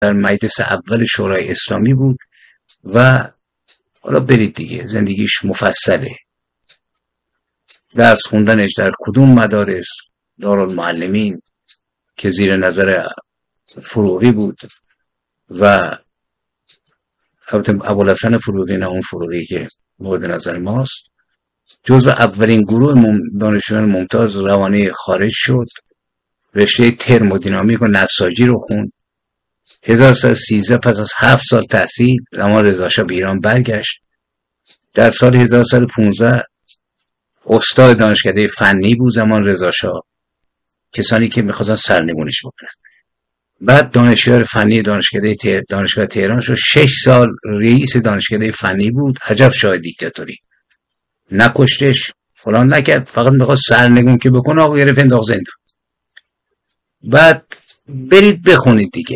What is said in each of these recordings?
در مجلس اول شورای اسلامی بود و حالا برید دیگه زندگیش مفصله. درس خوندنش در کدوم مدارس؟ دارالمعلمین که زیر نظر فروغی بود و ابوالحسن فروغی، نه اون فروغی که مورد نظر ماست، جزو اولین گروه دانشجویان ممتاز روانه خارج شد. رشته ترمودینامیک و نساجی رو خوند. 1313 پس از 7 سال تحصیل زمان رضاشاه به ایران برگشت. در سال 1315 استاد دانشکده فنی بود زمان رضاشاه، کسانی که می‌خواستن سرنگونیش بکنن. بعد دانشیار فنی دانشگاه تهران شد. 6 سال رئیس دانشکده فنی بود. عجب شاه دیکتاتوری، نکشتش فلان نکرد، فقط می‌خواست سرنگون که بکنه، آقا گرفت انداخت زندان. بعد برید بخونید دیگه.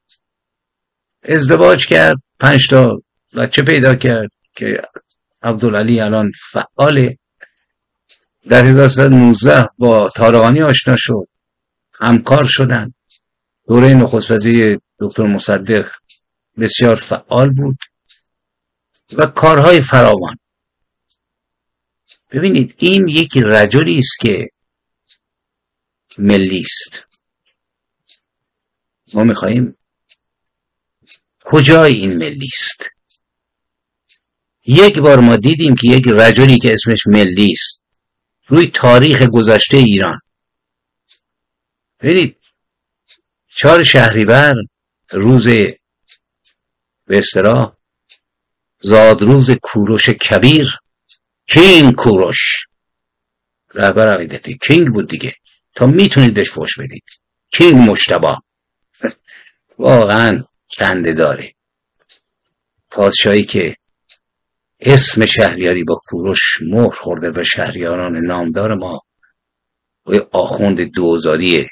ازدواج کرد، 5 تا بچه پیدا کرد که عبدالعلی الان فعاله. در 1319 با طارقانی آشنا شد، همکار شدن. دوره نخست وزیر دکتر مصدق بسیار فعال بود و کارهای فراوان. ببینید این یک رجلی است که ملی است. ما میخواییم کجای این ملی است؟ یک بار ما دیدیم که یک رجلی که اسمش ملی است روی تاریخ گذشته ایران، ببینید 4 شهریور روز به اصطلاح زادروز کوروش کبیر، کینگ کوروش رهبر عقیدتی، کینگ بود دیگه، تا میتونید بهش فحش بدید، کینگ مجتبی. واقعا خنده داره. پادشاهی که اسم شهریاری با کوروش مهر خورده و شهریاران نامدار ما و آخوند دوزاریه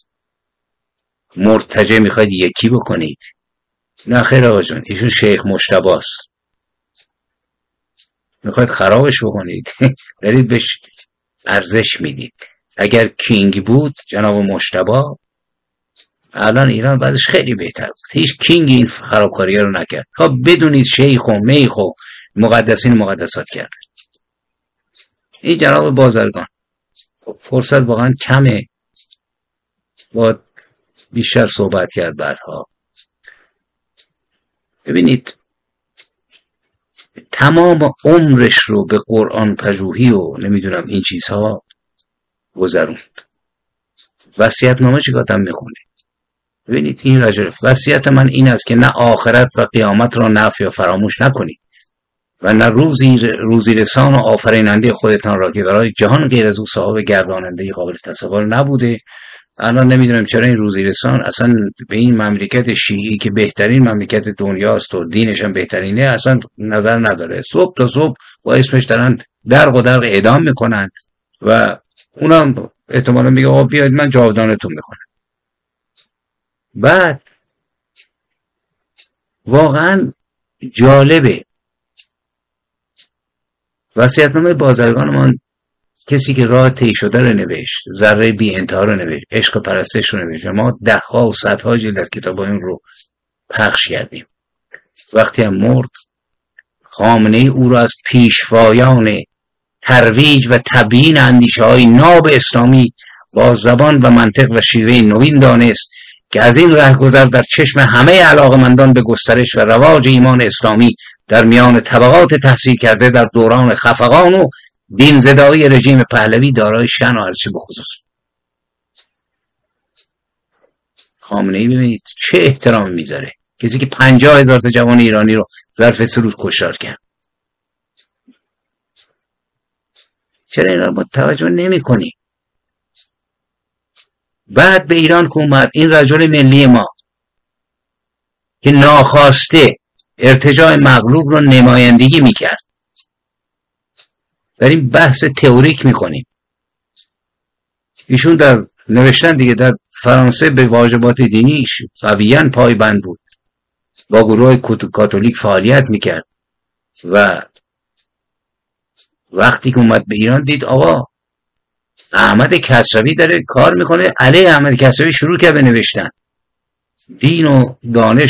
مرتجع میخواید یکی بکنید. نه خیر آقا جان، ایشون شیخ مجتبی است، میخواید خرابش بکنید. برید بهش ارزش میدید. اگر کینگ بود جناب مجتبی، الان ایران بعدش خیلی بهتر بود. هیچ کینگ این خرابکاری رو نکرد. خب بدونید شیخ و میخ و مقدسین مقدسات کرد. این جناب بازرگان فرصت واقعا کمه، با بیشتر صحبت کرد بعدها. ببینید تمام عمرش رو به قرآن پژوهی و نمیدونم این چیزها گذروند. وصیت‌نامه چی کاتم میخونه؟ ببینید این رجل، وصیت من این است که نه آخرت و قیامت را نفی و فراموش نکنید و نه روزی رسان و آفریننده خودتان را که برای جهان غیر از او صاحب گرداننده قابل تصور نبوده. الان نمیدونم چرا این روزی رسان اصلا به این مملکت شیعی که بهترین مملکت دنیاست و دینش هم بهترینه اصلا نظر نداره. صبح تا صبح با اسمش دارن درق و درق اعدام میکنند و اونم احتمالا میگه آقا بیاید من جاودانتون میکنم. بعد واقعا جالبه وصیت‌نامه بازرگانمان، کسی که راه طی شده رو نوشت، ذره بی انتها رو نوشت، عشق و پرستش رو نوشت. ما ده‌ها و صدها جلد از کتاب این رو پخش کردیم. وقتی هم مرد، خامنه ای او را از پیشوایان ترویج و تبیین اندیشه‌های ناب اسلامی با زبان و منطق و شیوه نوین دانست که از این رهگذر در چشم همه علاقمندان به گسترش و رواج ایمان اسلامی در میان طبقات تحصیل کرده در دوران خفقان و دینزدایی رژیم پهلوی دارای شأن و ارزشی بخصوص. خامنه ای ببینید چه احترامی میذاره، کسی که 50,000 تا جوان ایرانی رو ظرف 3 روز کشتار کرد. چرا این رو با توجه نمی کنی؟ بعد به ایران که اومد، این رجل ملی ما که ناخواسته ارتجاع مغلوب رو نمایندگی میکرد، در این بحث تئوریک میکنیم. ایشون در نوشتن دیگه در فرانسه به واجبات دینیش قویاً پایبند بود، با گروه کاتولیک فعالیت میکرد و وقتی که اومد به ایران دید آقا احمد کسروی داره کار میکنه، علیه احمد کسروی شروع کرد به نوشتن دین و دانش